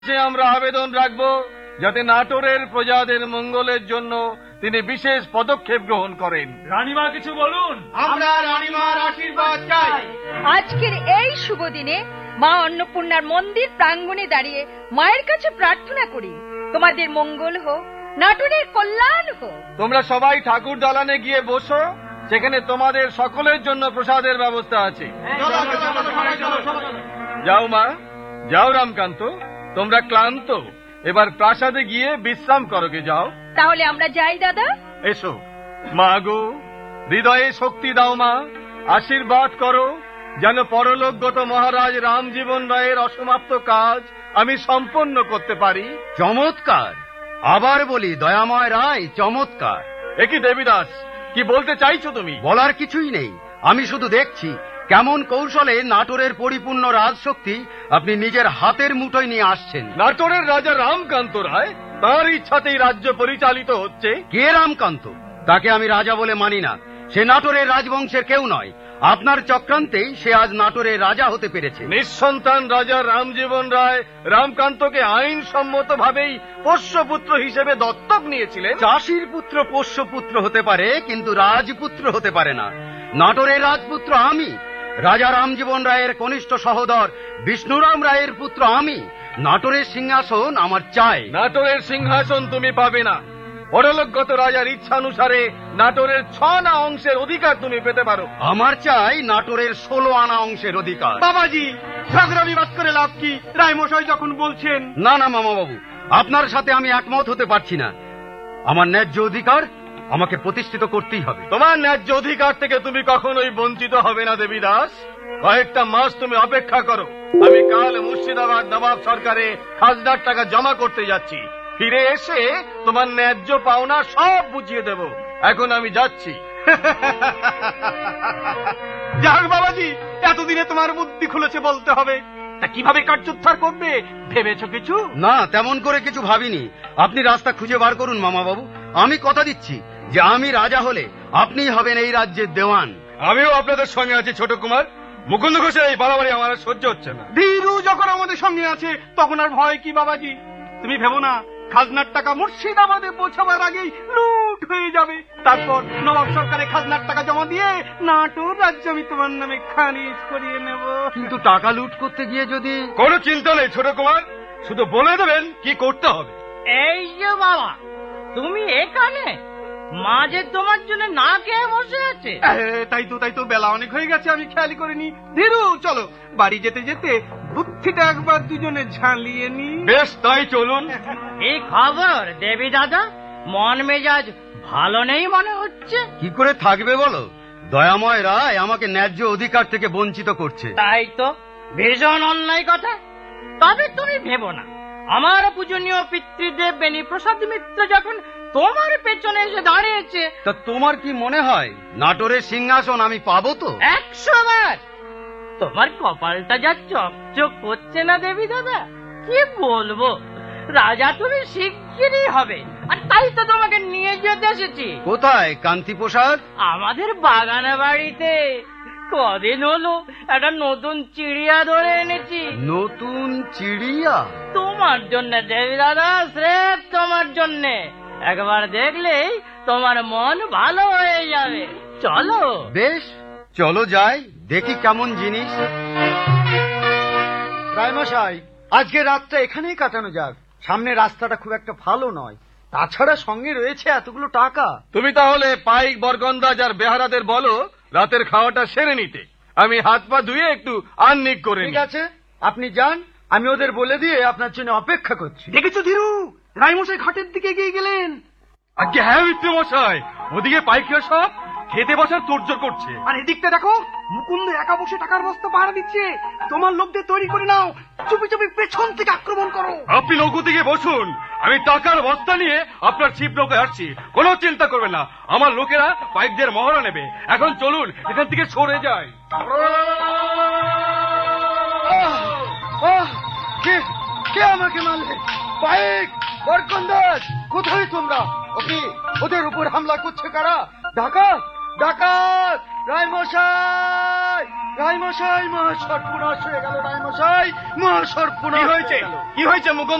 যে আমরা আবেদন রাখব যাতে নাটোরের প্রজাদের মঙ্গলের জন্য তিনি বিশেষ পদক্ষেপ গ্রহণ করেন। রানীমা কিছু বলুন। আমরা রানীমার আশীর্বাদ চাই। আজকের এই শুভ দিনে মা অন্নপূর্ণার মন্দির প্রাঙ্গণে দাঁড়িয়ে মায়ের কাছে প্রার্থনা করি, তোমাদের মঙ্গল হোক, নাটোরের কল্যাণ হোক। তোমরা সবাই ঠাকুর দালানে গিয়ে বসো, সেখানে তোমাদের সকলের জন্য প্রসাদের ব্যবস্থা আছে। যাও মা, যাও রামকান্ত, তোমরা ক্লান্ত, এবার প্রাসাদে গিয়ে বিশ্রাম করোগে যাও। তাহলে আমরা যাই দাদা। এসো মা গো, হৃদয়ে শক্তি দাও মা, আশীর্বাদ করো যেন পরলোকগত মহারাজ রামজীবন রায়ের অসমাপ্ত কাজ আমি সম্পন্ন করতে পারি। চমৎকার, আবার বলি দয়াময় রায়, চমৎকার। একই দেবীদাস, কি বলতে চাইছো তুমি? বলার কিছুই নেই, আমি শুধু দেখছি কেমন কৌশলে নাটোরের পরিপূর্ণ রাজশক্তি আপনি নিজের হাতের মুঠোয় নিয়ে আসছেন। নাটোরের রাজা রামকান্ত রায়, তার ইচ্ছাতেই রাজ্য পরিচালিত হচ্ছে। কে রামকান্ত? তাকে আমি রাজা বলে মানি না। সে নাটোরের রাজবংশের কেউ নয়। আপনার চক্রান্তেই সে আজ নাটোরের রাজা হতে পেরেছে। নিঃসন্তান রাজা রামজীবন রায় রামকান্তকে আইনসম্মত ভাবেই পোষ্যপুত্র হিসেবে দত্তক নিয়েছিলেন। চাষির পুত্র পোষ্যপুত্র হতে পারে, কিন্তু রাজপুত্র হতে পারে না। নাটোরের রাজপুত্র আমি, রাজা রামজীবন রায়ের কনিষ্ঠ সহোদর বিষ্ণুরাম রায়ের পুত্র আমি। নাটোরের সিংহাসন আমার চাই। নাটোরের সিংহাসন তুমি পাবে না। পরলোকগত রাজার ইচ্ছানুসারে নাটোরের 6 আনা অংশের অধিকার তুমি পেতে পারো। আমার চাই নাটোরের 16 আনা অংশের অধিকার। বাবাজি, ঝগড়া বিবাদ করে লাভ কি? রায়মশাই যখন বলছেন। না না মামা বাবু, আপনার সাথে আমি একমত হতে পারছি না। আমার ন্যায্য অধিকার আমাকে প্রতিষ্ঠিত করতেই হবে। তোমার ন্যায্য অধিকার থেকে তুমি কখনোই বঞ্চিত হবে না দেবীদাস। কয়েকটা মাস তুমি অপেক্ষা করো। আমি কাল মুর্শিদাবাদ নবাব সরকারে খাজনার টাকা জমা করতে যাচ্ছি। ফিরে এসে তোমার ন্যায্য পাওনা সব বুঝিয়ে দেব। এখন আমি যাচ্ছি। যাক বাবাজি, এতদিনে তোমার বুদ্ধি খুলেছে বলতে হবে। তা কিভাবে কার্যোদ্ধার করবে ভেবেছো কিছু? না, তেমন করে কিছু ভাবিনি। আপনি রাস্তা খুঁজে বার করুন মামা বাবু। আমি কথা দিচ্ছি যে আমি রাজা হলে আপনিই হবেন এই রাজ্যের দেওয়ান। আমিও আপনাদের সঙ্গে আছি ছোট কুমার। মুকুন্দ ঘোষের এই বাড়াবাড়ি আমার আর সহ্য হচ্ছে না। ধীরু যখন আমাদের সঙ্গে আছে তখন আর ভয় কি বাবাজি? তুমি ভেবো না, খাজনার টাকা মুর্শিদাবাদে পৌঁছাবার আগেই লুট হয়ে যাবে। তারপর নবাব সরকারে খাজনার টাকা জমা দিয়ে নাটোর রাজ্য আমি তোমার নামে খারিজ করিয়ে নেব। কিন্তু টাকা লুট করতে গিয়ে যদি... কোনো চিন্তা নেই ছোট কুমার, শুধু বলে দেবেন কি করতে হবে। এই যে বাবা, তুমি এখানে? মাঝে তোমার জন্য না খেয়ে বসে আছে। তাই তো বেলা অনেক হয়ে গেছে, আমি খেয়ালই করিনি। ধীরু চলো, বাড়ি যেতে যেতে বুদ্ধিটা একবার দুজনে ঝালিয়ে নি। বেশ, তাই চলুন। এই খবর দেবী দাদা, মন মেজাজ ভালো নেই মনে হচ্ছে। কি করে থাকবে বলো? দয়াময় রায় আমাকে ন্যায্য অধিকার থেকে বঞ্চিত করছে। তাই তো, ভীষণ অন্যায় কথা। তবে তুমি ভেবো না, আমার পূজনীয় পিতৃদেব বেনি প্রসাদ মিত্র যখন তোমার পেছনে এসে দাঁড়িয়েছে, তা তোমার কি মনে হয় নাটোরের সিংহাসন আমি পাবো তো? 100 বার। তোমার কপালটা যা চকচক করছে না দেবী দাদা, কি বলবো। রাজা তুমি শিগগিরই হবে, আর তাই তো তোমাকে নিয়ে যেতে এসেছি। কোথায়? কান্তি প্রসাদ? আমাদের বাগানে বাড়িতে। কদিন হলো একটা নতুন চিড়িয়া ধরে এনেছি। নতুন চিড়িয়া? তোমার জন্য দেবী দাদা, স্রেফ তোমার জন্য। একবার দেখলেই তোমার মন ভালো হয়ে যাবে। চলো। বেশ, চলো যাই, দেখি কেমন জিনিস। রায়মশাই, আজকে রাতটা এখানেই কাটানো যাক। সামনে রাস্তাটা খুব একটা ভালো নয়, তাছাড়া সঙ্গে রয়েছে এতগুলো টাকা। তুমি তাহলে পাইক বরগন্দাজ আর বেহারাদের বলো রাতের খাওয়াটা সেরে নিতে। আমি হাত পা ধুয়ে একটু আহ্নিক করে ঠিক আছে, আপনি যান, আমি ওদের বলে দিয়ে আপনার জন্য অপেক্ষা করছি। দেখেছো ধীরু, রায়মশাই ঘাটের দিকে এগিয়ে গেলেন। আগে হ্যাঁ মিত্র মশাই, ওদিকে পাইকিরা সব খেতে বসার তোড়জোড় করছে। আর এদিকটা দেখো, মুকুন্দ একা বসে টাকার বস্তা পাহারা দিচ্ছে। তোমার লোকদের তৈরি করে নাও, চুপি চুপি পেছন থেকে আক্রমণ করো। আপনি নৌকো দিকে বসুন, আমি টাকার বস্তা নিয়ে আপনার ছিপ নৌকায় আসছি। কোনো চিন্তা করবেন না, আমার লোকেরা পাইকদের মহড়া নেবে। এখন চলুন, এখান থেকে সরে যাই। কে আমাকে মারলে? পাইক বরকন্দাজ, কোথায় তোমরা? ওদের উপর হামলা করছে কারা? ডাকাত! ডাকাত! রায়মশাই! রায়মশাই, মহা সর্বনাশ হয়ে গেল রায়মশাই, মহা সর্বনাশ কি হয়েছে? হয়ে গেল। কি হয়েছে মুকুন্দ?